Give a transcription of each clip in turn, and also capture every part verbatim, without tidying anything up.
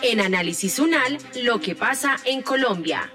En Análisis UNAL, lo que pasa en Colombia.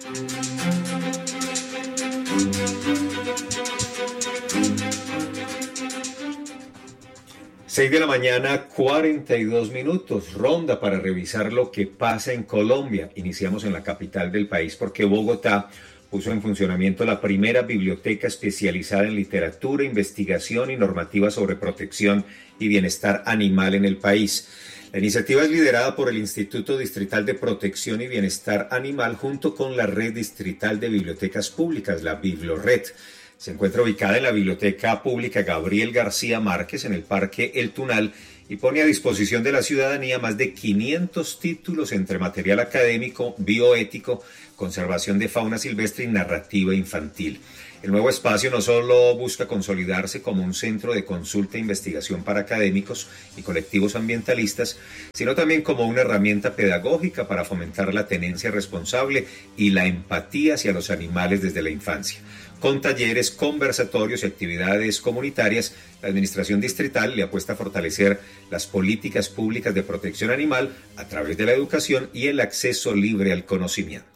seis de la mañana, cuarenta y dos minutos. Ronda para revisar lo que pasa en Colombia. Iniciamos en la capital del país porque Bogotá puso en funcionamiento la primera biblioteca especializada en literatura, investigación y normativa sobre protección y bienestar animal en el país. La iniciativa es liderada por el Instituto Distrital de Protección y Bienestar Animal junto con la Red Distrital de Bibliotecas Públicas, la Biblored. Se encuentra ubicada en la Biblioteca Pública Gabriel García Márquez en el Parque El Tunal y pone a disposición de la ciudadanía más de quinientos títulos entre material académico, bioético, conservación de fauna silvestre y narrativa infantil. El nuevo espacio no solo busca consolidarse como un centro de consulta e investigación para académicos y colectivos ambientalistas, sino también como una herramienta pedagógica para fomentar la tenencia responsable y la empatía hacia los animales desde la infancia. Con talleres, conversatorios y actividades comunitarias, la Administración Distrital le apuesta a fortalecer las políticas públicas de protección animal a través de la educación y el acceso libre al conocimiento.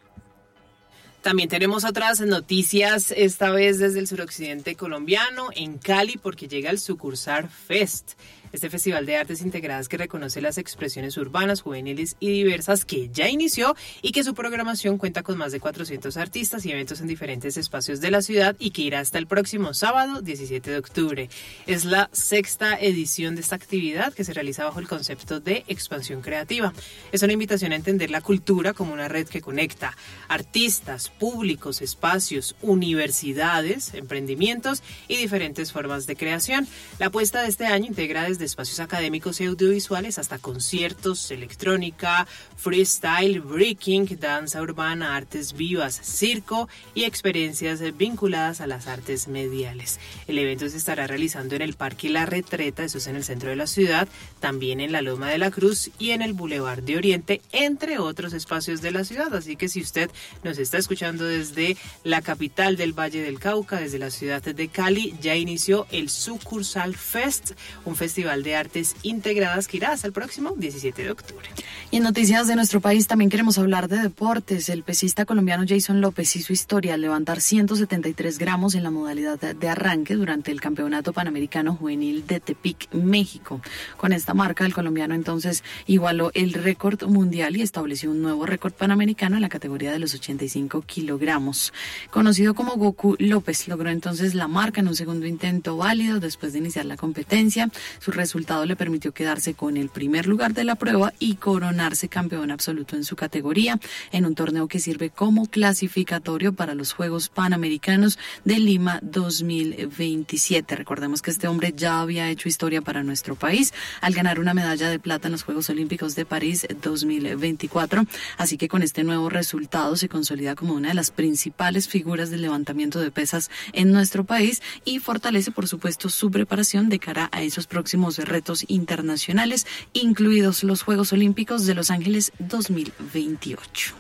También tenemos otras noticias, esta vez desde el suroccidente colombiano, en Cali, porque llega el Sucursal Fest. Este festival de artes integradas que reconoce las expresiones urbanas, juveniles y diversas que ya inició y que su programación cuenta con más de cuatrocientos artistas y eventos en diferentes espacios de la ciudad y que irá hasta el próximo sábado diecisiete de octubre. Es la sexta edición de esta actividad que se realiza bajo el concepto de expansión creativa. Es una invitación a entender la cultura como una red que conecta artistas, públicos, espacios, universidades, emprendimientos y diferentes formas de creación. La apuesta de este año integra desde de espacios académicos y audiovisuales hasta conciertos, electrónica, freestyle, breaking, danza urbana, artes vivas, circo y experiencias vinculadas a las artes mediales. El evento se estará realizando en el Parque La Retreta, eso es en el centro de la ciudad, también en la Loma de la Cruz y en el Boulevard de Oriente, entre otros espacios de la ciudad. Así que si usted nos está escuchando desde la capital del Valle del Cauca, desde la ciudad de Cali, ya inició el Sucursal Fest, un festival de artes integradas que irá hasta el próximo diecisiete de octubre. Y en noticias de nuestro país también queremos hablar de deportes. El pesista colombiano Jason López hizo historia al levantar ciento setenta y tres gramos en la modalidad de arranque durante el Campeonato Panamericano Juvenil de Tepic, México. Con esta marca, el colombiano entonces igualó el récord mundial y estableció un nuevo récord panamericano en la categoría de los ochenta y cinco kilogramos. Conocido como Goku, López logró entonces la marca en un segundo intento válido después de iniciar la competencia. Su resultado le permitió quedarse con el primer lugar de la prueba y coronarse campeón absoluto en su categoría en un torneo que sirve como clasificatorio para los Juegos Panamericanos de Lima dos mil veintisiete. Recordemos que este hombre ya había hecho historia para nuestro país al ganar una medalla de plata en los Juegos Olímpicos de París dos mil veinticuatro, así que con este nuevo resultado se consolida como una de las principales figuras del levantamiento de pesas en nuestro país y fortalece por supuesto su preparación de cara a esos próximos retos internacionales, incluidos los Juegos Olímpicos de Los Ángeles dos mil veintiocho.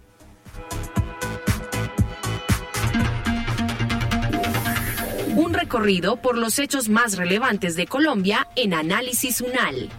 Un recorrido por los hechos más relevantes de Colombia en Análisis UNAL.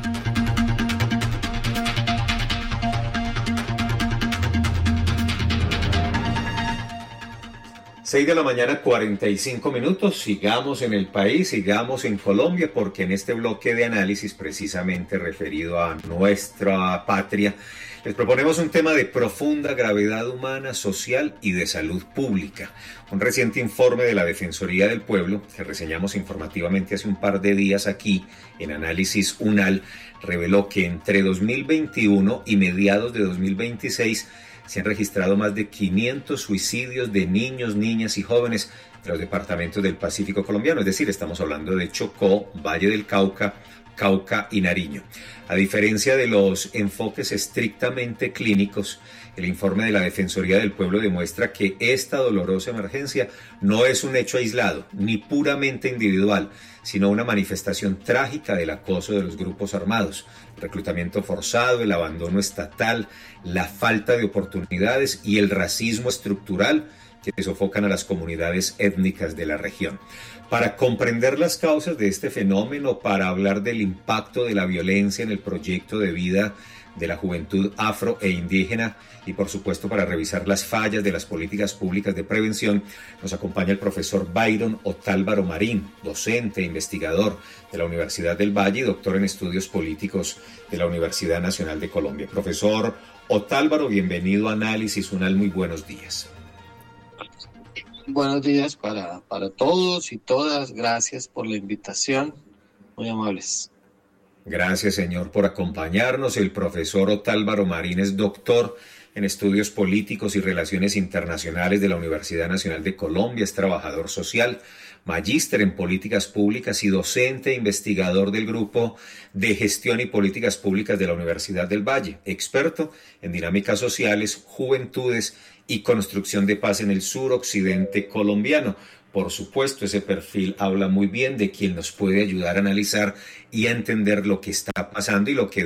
seis de la mañana, cuarenta y cinco minutos. Sigamos en el país, sigamos en Colombia, porque en este bloque de análisis precisamente referido a nuestra patria, les proponemos un tema de profunda gravedad humana, social y de salud pública. Un reciente informe de la Defensoría del Pueblo, que reseñamos informativamente hace un par de días aquí en Análisis UNAL, reveló que entre dos mil veintiuno y mediados de dos mil veintiséis se han registrado más de quinientos suicidios de niños, niñas y jóvenes en los departamentos del Pacífico colombiano, es decir, estamos hablando de Chocó, Valle del Cauca, Cauca y Nariño. A diferencia de los enfoques estrictamente clínicos, el informe de la Defensoría del Pueblo demuestra que esta dolorosa emergencia no es un hecho aislado ni puramente individual, sino una manifestación trágica del acoso de los grupos armados, el reclutamiento forzado, el abandono estatal, la falta de oportunidades y el racismo estructural que sofocan a las comunidades étnicas de la región. Para comprender las causas de este fenómeno, para hablar del impacto de la violencia en el proyecto de vida de la juventud afro e indígena y por supuesto para revisar las fallas de las políticas públicas de prevención, nos acompaña el profesor Byron Otálvaro Marín, docente e investigador de la Universidad del Valle y doctor en estudios políticos de la Universidad Nacional de Colombia. Profesor Otálvaro, bienvenido a Análisis UNAL, muy buenos días. Buenos días para, para todos y todas, gracias por la invitación, muy amables. Gracias, señor, por acompañarnos. El profesor Otálvaro Marín es doctor en estudios políticos y relaciones internacionales de la Universidad Nacional de Colombia, es trabajador social, magíster en políticas públicas y docente e investigador del Grupo de Gestión y Políticas Públicas de la Universidad del Valle, experto en dinámicas sociales, juventudes y construcción de paz en el suroccidente colombiano. Por supuesto, ese perfil habla muy bien de quien nos puede ayudar a analizar y a entender lo que está pasando y lo que